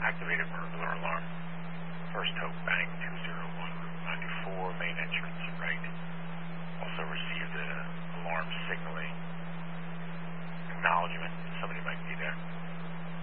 activated burglar alarm. First Hope Bank 201 Route 94, main entrance right. Also received an alarm signaling acknowledgement. Somebody